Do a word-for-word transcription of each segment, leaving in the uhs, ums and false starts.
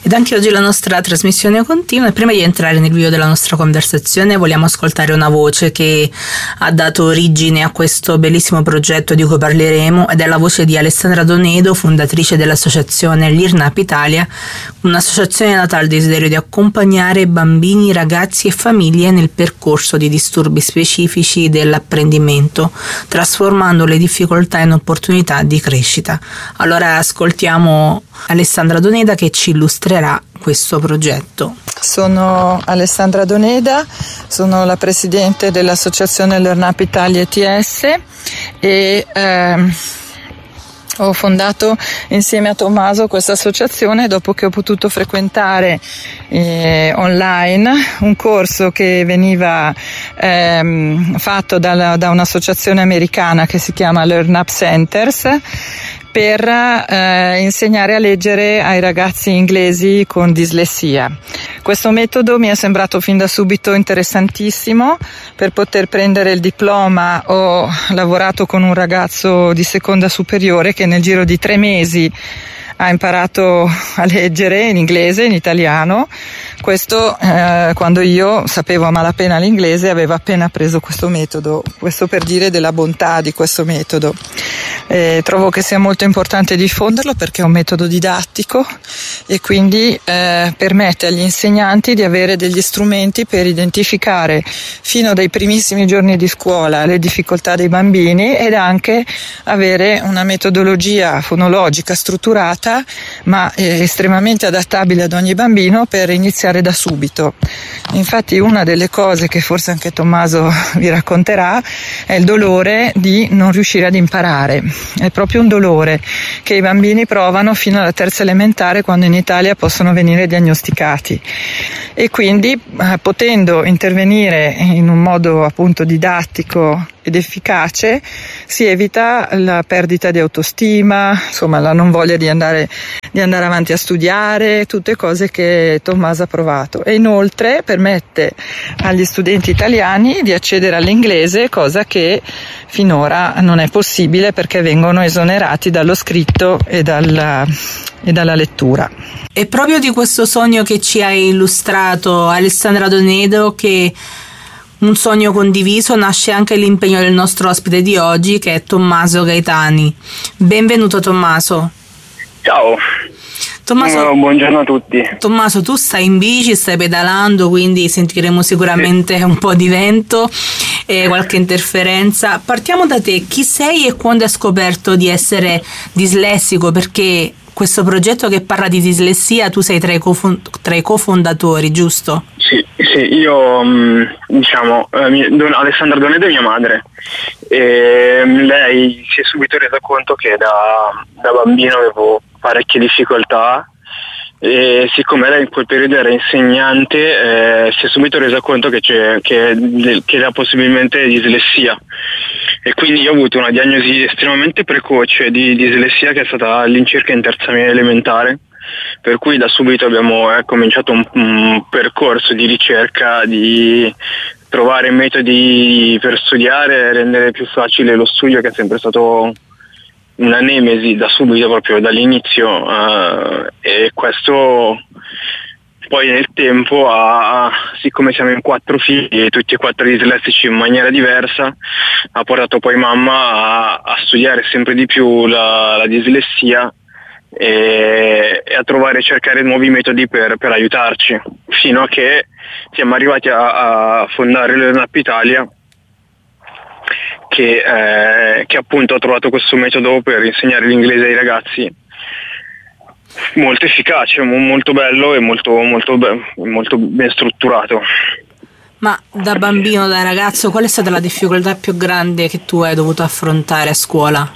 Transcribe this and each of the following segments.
Ed anche oggi la nostra trasmissione continua e prima di entrare nel vivo della nostra conversazione vogliamo ascoltare una voce che ha dato origine a questo bellissimo progetto di cui parleremo ed è la voce di Alessandra Donedo, fondatrice dell'associazione Learn Up Italia, un'associazione nata al desiderio di accompagnare bambini, ragazzi e famiglie nel percorso di disturbi specifici dell'apprendimento, trasformando le difficoltà in opportunità di crescita. Allora ascoltiamo Alessandra Doneda che ci illustrerà questo progetto. Sono Alessandra Doneda, sono la presidente dell'associazione Learn Up Italia E T S e ehm, ho fondato insieme a Tommaso questa associazione dopo che ho potuto frequentare eh, online un corso che veniva ehm, fatto dalla, da un'associazione americana che si chiama Learn Up Centers per eh, insegnare a leggere ai ragazzi inglesi con dislessia. Questo metodo mi è sembrato fin da subito interessantissimo. Per poter prendere il diploma ho lavorato con un ragazzo di seconda superiore che nel giro di tre mesi ha imparato a leggere in inglese, in italiano. Questo eh, quando io sapevo a malapena l'inglese e avevo appena preso questo metodo, questo per dire della bontà di questo metodo. Eh, trovo che sia molto importante diffonderlo perché è un metodo didattico e quindi eh, permette agli insegnanti di avere degli strumenti per identificare fino dai primissimi giorni di scuola le difficoltà dei bambini ed anche avere una metodologia fonologica strutturata ma eh, estremamente adattabile ad ogni bambino per iniziare da subito. Infatti una delle cose che forse anche Tommaso vi racconterà è il dolore di non riuscire ad imparare. È proprio un dolore che i bambini provano fino alla terza elementare quando in Italia possono venire diagnosticati e quindi eh, potendo intervenire in un modo appunto didattico ed efficace si evita la perdita di autostima, insomma la non voglia di andare, di andare avanti a studiare, tutte cose che Tommaso ha provato e inoltre permette agli studenti italiani di accedere all'inglese, cosa che finora non è possibile perché vengono esonerati dallo scritto e dalla, e dalla lettura. È proprio di questo sogno che ci hai illustrato Alessandra Donedo che un sogno condiviso nasce anche l'impegno del nostro ospite di oggi che è Tommaso Gaetani. Benvenuto Tommaso. Ciao. Tommaso, buongiorno a tutti. Tommaso, tu stai in bici, stai pedalando, quindi sentiremo sicuramente sì. un po' di vento e qualche interferenza. Partiamo da te, chi sei e quando hai scoperto di essere dislessico? Perché questo progetto che parla di dislessia, tu sei tra i, cofond- tra i cofondatori, giusto? Sì, sì, io diciamo, Alessandra Doneda è mia madre e lei si è subito resa conto che da, da bambino avevo parecchie difficoltà e siccome lei in quel periodo era insegnante eh, si è subito resa conto che c'è che, che era possibilmente dislessia e quindi io ho avuto una diagnosi estremamente precoce di dislessia che è stata all'incirca in terza media elementare, per cui da subito abbiamo eh, cominciato un, un percorso di ricerca, di trovare metodi per studiare, rendere più facile lo studio, che è sempre stato una nemesi da subito, proprio dall'inizio, uh, e questo poi nel tempo, ha, siccome siamo in quattro figli, tutti e quattro dislessici in maniera diversa, ha portato poi mamma a, a studiare sempre di più la, la dislessia e, e a trovare e cercare nuovi metodi per, per aiutarci, fino a che siamo arrivati a, a fondare Learn Up Italia, che, eh, che appunto ha trovato questo metodo per insegnare l'inglese ai ragazzi molto efficace, molto bello e molto, molto, molto ben strutturato. Ma da bambino, da ragazzo, qual è stata la difficoltà più grande che tu hai dovuto affrontare a scuola?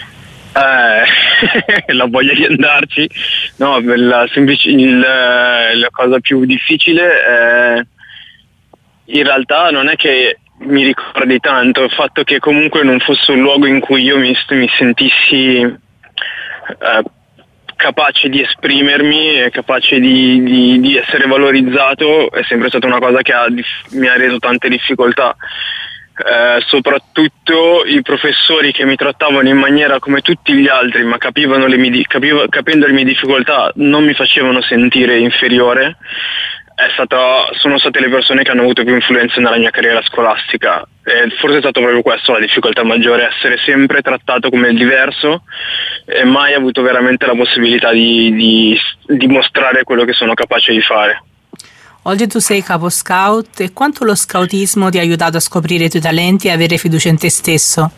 Eh, la voglia di andarci. No, la, semplice, il, la cosa più difficile eh, in realtà non è che mi ricordi tanto, il fatto che comunque non fosse un luogo in cui io mi, mi sentissi eh, capace di esprimermi, capace di, di, di essere valorizzato, è sempre stata una cosa che ha, mi ha reso tante difficoltà. eh, soprattutto i professori che mi trattavano in maniera come tutti gli altri, ma capivano le mie, capiva, capendo le mie difficoltà non mi facevano sentire inferiore. È stata, sono state le persone che hanno avuto più influenza nella mia carriera scolastica, e forse è stato proprio questo la difficoltà maggiore, essere sempre trattato come diverso e mai avuto veramente la possibilità di, di dimostrare quello che sono capace di fare. Oggi tu sei capo scout, e quanto lo scoutismo ti ha aiutato a scoprire i tuoi talenti e avere fiducia in te stesso?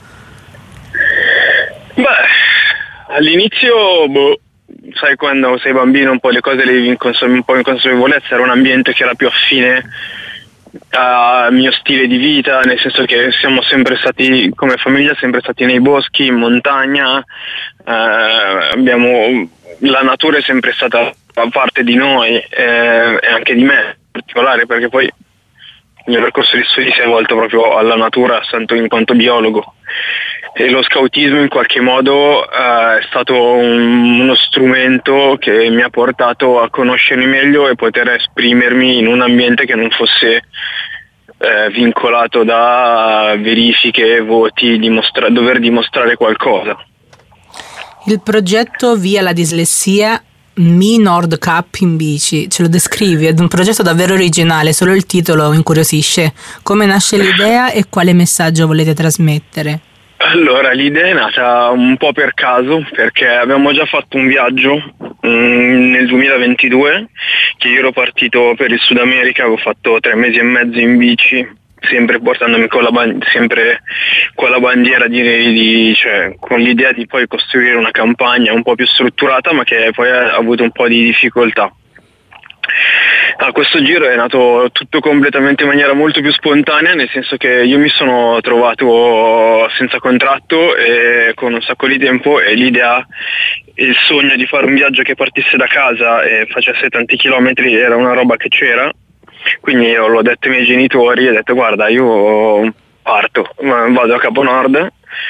Beh, all'inizio, boh, sai, quando sei bambino un po' le cose le vivi in console, un po' in consapevolezza, era un ambiente che era più affine al mio stile di vita, nel senso che siamo sempre stati, come famiglia, sempre stati nei boschi, in montagna, eh, abbiamo, la natura è sempre stata parte di noi, eh, e anche di me in particolare, perché poi il mio percorso di studi si è volto proprio alla natura, tanto in quanto biologo. E lo scoutismo in qualche modo eh, è stato un, uno strumento che mi ha portato a conoscermi meglio e poter esprimermi in un ambiente che non fosse eh, vincolato da verifiche, voti, dimostra- dover dimostrare qualcosa. Il progetto Via la dislessia Mi Nord Cup in bici, ce lo descrivi? È un progetto davvero originale, solo il titolo incuriosisce. Come nasce l'idea e quale messaggio volete trasmettere? Allora, l'idea è nata un po' per caso, perché abbiamo già fatto un viaggio mh, nel duemilaventidue, che io ero partito per il Sud America, avevo fatto tre mesi e mezzo in bici, sempre portandomi con la, band- sempre con la bandiera di, di cioè con l'idea di poi costruire una campagna un po' più strutturata, ma che poi ha avuto un po' di difficoltà. A questo giro è nato tutto completamente in maniera molto più spontanea, nel senso che io mi sono trovato senza contratto e con un sacco di tempo, e l'idea, il sogno di fare un viaggio che partisse da casa e facesse tanti chilometri era una roba che c'era. Quindi io l'ho detto ai miei genitori, ho detto: guarda, io parto, vado a Capo Nord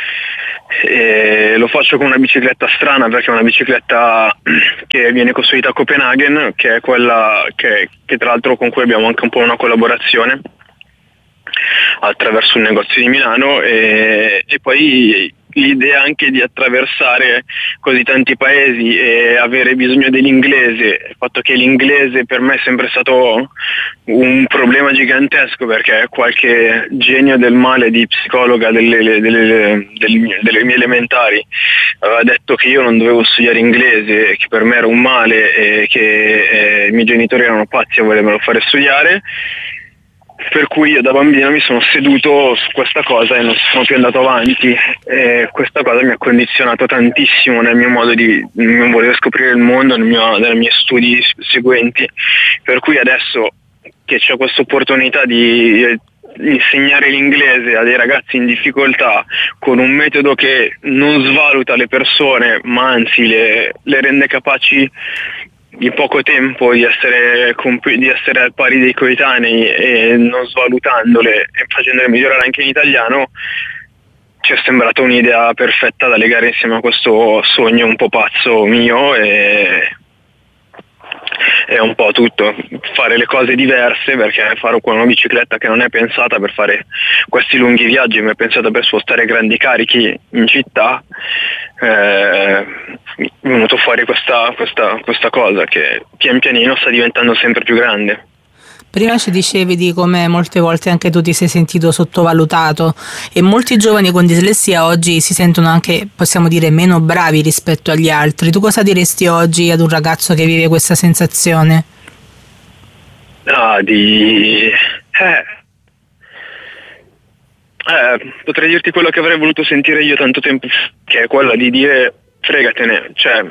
e lo faccio con una bicicletta strana, perché è una bicicletta che viene costruita a Copenaghen, che è quella che, che tra l'altro con cui abbiamo anche un po' una collaborazione attraverso un negozio di Milano, e, e poi l'idea anche di attraversare così tanti paesi e avere bisogno dell'inglese, il fatto che l'inglese per me è sempre stato un problema gigantesco, perché qualche genio del male di psicologa delle, delle, delle, delle mie elementari aveva detto che io non dovevo studiare inglese, che per me era un male e che eh, i miei genitori erano pazzi a volermelo fare studiare. Per cui io da bambino mi sono seduto su questa cosa e non sono più andato avanti, e questa cosa mi ha condizionato tantissimo nel mio modo di nel voler scoprire il mondo, nel mio, nei miei studi seguenti. Per cui adesso che c'è questa opportunità di insegnare l'inglese a dei ragazzi in difficoltà con un metodo che non svaluta le persone, ma anzi le, le rende capaci in poco tempo di essere, di essere al pari dei coetanei e non svalutandole e facendole migliorare anche in italiano, ci è sembrata un'idea perfetta da legare insieme a questo sogno un po' pazzo mio, e è un po' tutto, fare le cose diverse, perché fare con una bicicletta che non è pensata per fare questi lunghi viaggi, ma è pensata per spostare grandi carichi in città, eh, è venuto fuori questa, questa, questa cosa che pian pianino sta diventando sempre più grande. Prima ci dicevi di come molte volte anche tu ti sei sentito sottovalutato, e molti giovani con dislessia oggi si sentono anche, possiamo dire, meno bravi rispetto agli altri. Tu cosa diresti oggi ad un ragazzo che vive questa sensazione? Ah, di... Eh. Eh, potrei dirti quello che avrei voluto sentire io tanto tempo fa, che è quella di dire: fregatene, cioè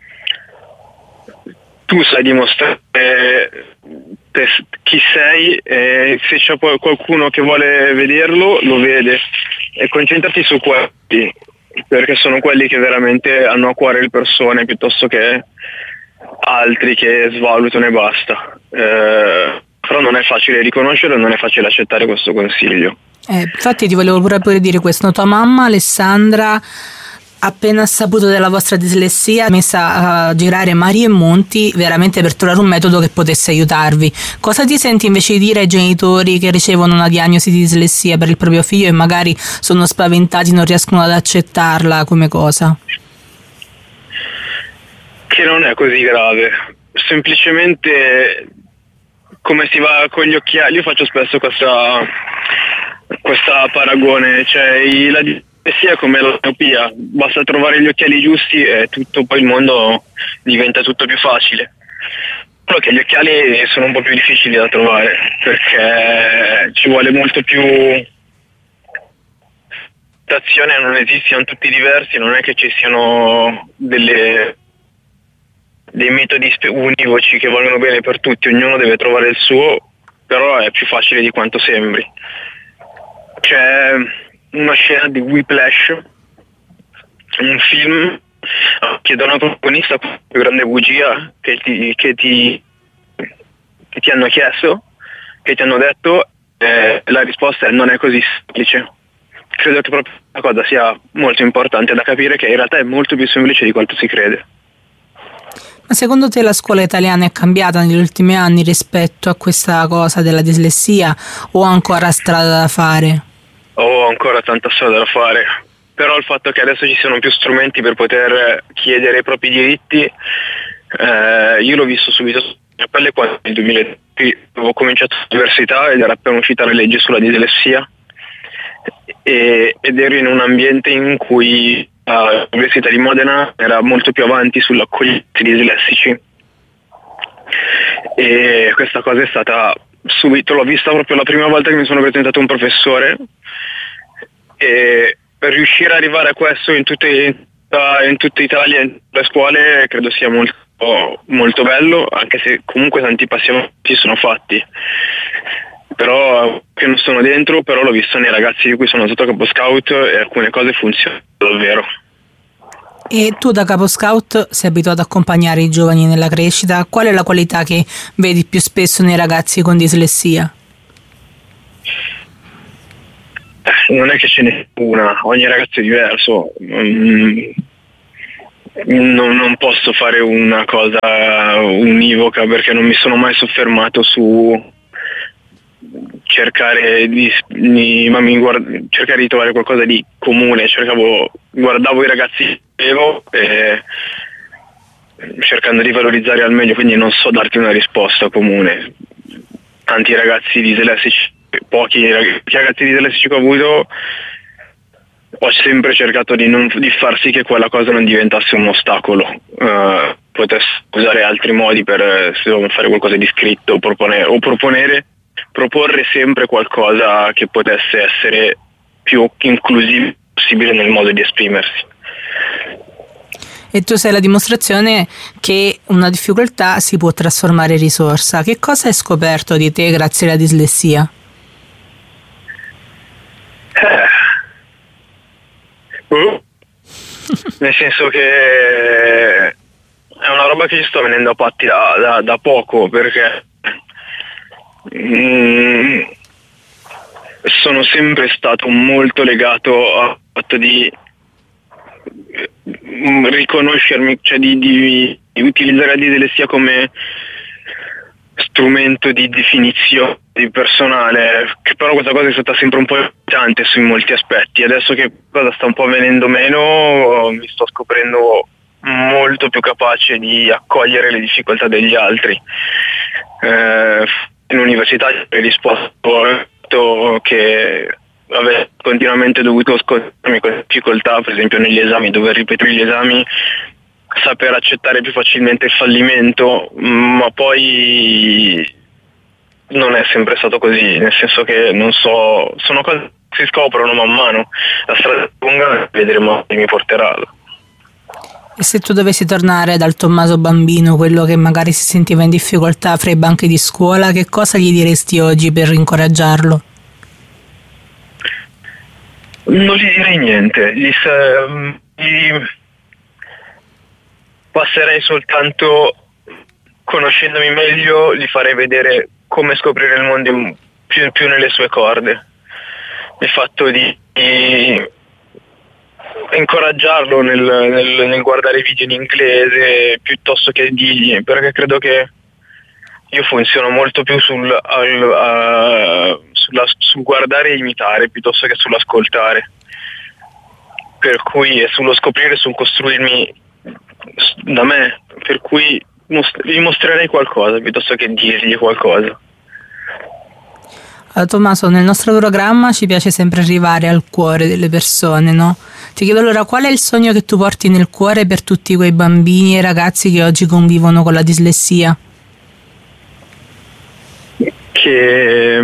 tu sai dimostrare te, chi sei, e se c'è poi qualcuno che vuole vederlo lo vede, e concentrati su quelli, perché sono quelli che veramente hanno a cuore le persone, piuttosto che altri che svalutano e basta. Eh, però non è facile riconoscerlo, non è facile accettare questo consiglio. Eh, infatti ti volevo proprio dire questo, tua mamma Alessandra appena saputo della vostra dislessia, messa a girare mari e monti veramente per trovare un metodo che potesse aiutarvi. Cosa ti senti invece di dire ai genitori che ricevono una diagnosi di dislessia per il proprio figlio e magari sono spaventati, non riescono ad accettarla come cosa? Che non è così grave, semplicemente come si va con gli occhiali. Io faccio spesso questa, questa paragone, cioè la dislessia è come la miopia, basta trovare gli occhiali giusti e tutto, poi il mondo diventa tutto più facile. Solo che gli occhiali sono un po' più difficili da trovare perché ci vuole molto più azione, non esistono tutti diversi, non è che ci siano delle dei metodi univoci che vanno bene per tutti, ognuno deve trovare il suo, però è più facile di quanto sembri. C'è una scena di Whiplash, un film che dà una protagonista la più grande bugia che ti, che ti, che ti hanno chiesto, che ti hanno detto, eh, la risposta è non è così semplice. Credo che proprio la cosa sia molto importante da capire, che in realtà è molto più semplice di quanto si crede. Ma secondo te la scuola italiana è cambiata negli ultimi anni rispetto a questa cosa della dislessia o ha ancora strada da fare? Ho ancora tanta strada da fare, però il fatto che adesso ci siano più strumenti per poter chiedere i propri diritti, eh, io l'ho visto subito sulla mia pelle quando nel duemilaventi avevo cominciato l'università ed era appena uscita la legge sulla dislessia e, ed ero in un ambiente in cui l'Università di Modena era molto più avanti sull'accoglienza di dislessici e questa cosa è stata subito, l'ho vista proprio la prima volta che mi sono presentato un professore, e per riuscire ad arrivare a questo in tutte, in tutta Italia, in tutte le scuole, credo sia molto, molto bello, anche se comunque tanti passi avanti sono fatti. Però che non sono dentro, però l'ho visto nei ragazzi di cui sono stato capo scout e alcune cose funzionano davvero. E tu da capo scout sei abituato ad accompagnare i giovani nella crescita, qual è la qualità che vedi più spesso nei ragazzi con dislessia? Eh, non è che ce n'è una, ogni ragazzo è diverso, mm, non, non posso fare una cosa univoca perché non mi sono mai soffermato su cercare di, di, ma mi guard, cercare di trovare qualcosa di comune. Cercavo, guardavo i ragazzi che avevo e cercando di valorizzare al meglio, quindi non so darti una risposta comune. Tanti ragazzi dislessici, pochi ragazzi dislessici che ho avuto, ho sempre cercato di, non, di far sì che quella cosa non diventasse un ostacolo, uh, potessi usare altri modi per se devo fare qualcosa di scritto proponere, o proponere proporre sempre qualcosa che potesse essere più inclusivo possibile nel modo di esprimersi. E tu sei la dimostrazione che una difficoltà si può trasformare in risorsa. Che cosa hai scoperto di te grazie alla dislessia? Eh. Uh. Nel senso che è una roba che ci sto venendo a patti da, da, da poco, perché Mm, sono sempre stato molto legato al fatto di mm, riconoscermi, cioè di, di, di utilizzare la dislessia come strumento di definizione di personale, che però questa cosa è stata sempre un po' importante su molti aspetti. Adesso che cosa sta un po' venendo meno, mi sto scoprendo molto più capace di accogliere le difficoltà degli altri. Eh, In università ho risposto che avevo continuamente dovuto scontrarmi con difficoltà, per esempio negli esami, dover ripetere gli esami, saper accettare più facilmente il fallimento, ma poi non è sempre stato così, nel senso che non so, sono cose che si scoprono man mano, la strada è lunga e vedremo dove mi porterà. E se tu dovessi tornare dal Tommaso bambino, quello che magari si sentiva in difficoltà fra i banchi di scuola, che cosa gli diresti oggi per incoraggiarlo? Non gli direi niente, gli, gli passerei soltanto, conoscendomi meglio, gli farei vedere come scoprire il mondo più, più nelle sue corde. Il fatto di, di incoraggiarlo nel, nel, nel guardare i video in inglese piuttosto che dirgli, perché credo che io funziono molto più sul, al, uh, sulla, sul guardare e imitare piuttosto che sull'ascoltare, per cui è sullo scoprire, sul costruirmi da me, per cui most- gli mostrerei qualcosa piuttosto che dirgli qualcosa. Allora, Tommaso, nel nostro programma ci piace sempre arrivare al cuore delle persone, no? Ti chiedo allora qual è il sogno che tu porti nel cuore per tutti quei bambini e ragazzi che oggi convivono con la dislessia? Che,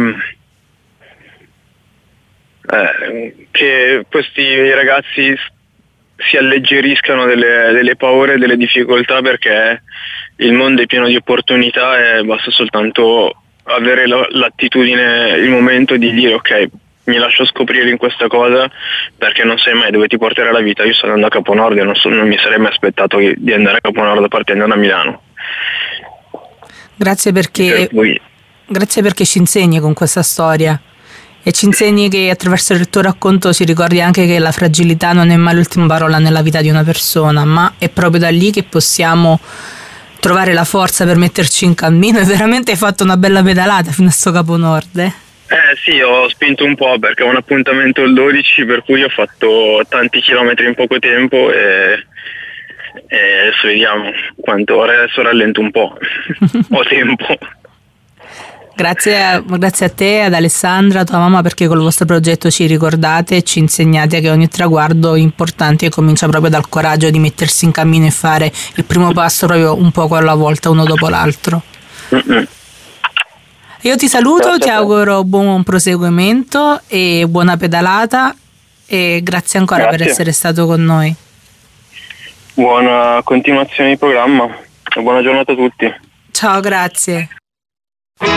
eh, che questi ragazzi si alleggeriscano delle, delle paure e delle difficoltà, perché il mondo è pieno di opportunità e basta soltanto avere l'attitudine, il momento di dire ok, mi lascio scoprire in questa cosa, perché non sai mai dove ti porterà la vita. Io sto andando a Caponord e non, so, non mi sarei mai aspettato di andare a Caponord partendo da Milano. Grazie perché, per grazie perché ci insegni con questa storia e ci insegni che attraverso il tuo racconto ci ricordi anche che la fragilità non è mai l'ultima parola nella vita di una persona, ma è proprio da lì che possiamo trovare la forza per metterci in cammino. E veramente hai fatto una bella pedalata fino a sto Caponord, eh? Eh sì, ho spinto un po' perché ho un appuntamento il dodici, per cui ho fatto tanti chilometri in poco tempo e, e adesso vediamo quanto, ora adesso rallento un po', ho tempo. Grazie a, grazie a te, ad Alessandra, tua mamma, perché col vostro progetto ci ricordate e ci insegnate che ogni traguardo importante comincia proprio dal coraggio di mettersi in cammino e fare il primo passo proprio un poco alla volta, uno dopo l'altro. Mm-mm. Io ti saluto, grazie, ti auguro buon proseguimento e buona pedalata e grazie ancora grazie. per essere stato con noi. Buona continuazione di programma e buona giornata a tutti. Ciao, grazie.